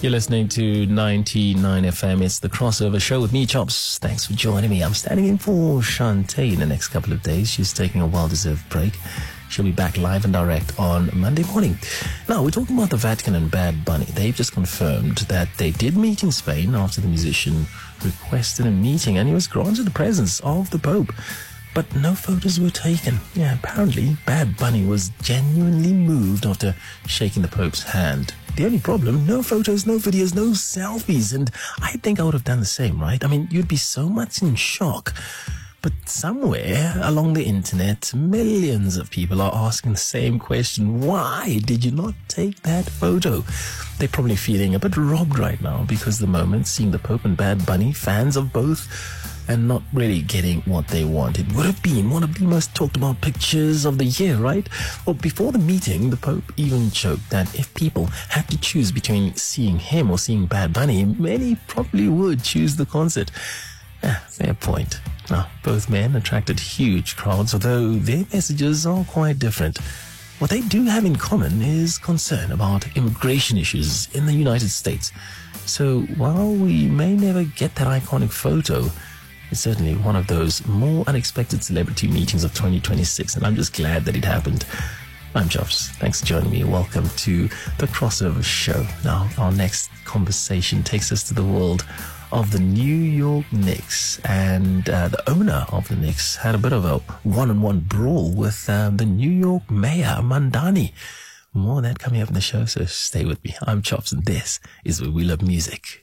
You're listening to 99 FM. It's the Crossover Show with me, Chops. Thanks for joining me. I'm standing in for Shantae in the next couple of days. She's taking a well-deserved break. She'll be back live and direct on Monday morning. Now, we're talking about the Vatican and Bad Bunny. They've just confirmed that they did meet in Spain after the musician requested a meeting, and he was granted the presence of the Pope. But no photos were taken. Yeah, apparently Bad Bunny was genuinely moved after shaking the Pope's hand. The only problem, no photos, no videos, no selfies. And I think I would have done the same, right? I mean, you'd be so much in shock. But somewhere along the internet, millions of people are asking the same question. Why did you not take that photo? They're probably feeling a bit robbed right now because the moment seeing the Pope and Bad Bunny, fans of both, and not really getting what they wanted, would have been one of the most talked about pictures of the year, right? Well, before the meeting, the Pope even joked that if people had to choose between seeing him or seeing Bad Bunny, many probably would choose the concert. Fair point. Now, both men attracted huge crowds, although their messages are quite different. What they do have in common is concern about immigration issues in the United States. So while we may never get that iconic photo, it's certainly one of those more unexpected celebrity meetings of 2026, and I'm just glad that it happened. I'm Chops. Thanks for joining me. Welcome to the Crossover Show. Now, our next conversation takes us to the world of the New York Knicks, and the owner of the Knicks had a bit of a one-on-one brawl with the New York mayor, Mamdani. More of that coming up in the show, so stay with me. I'm Chops, and this is Where We Love Music.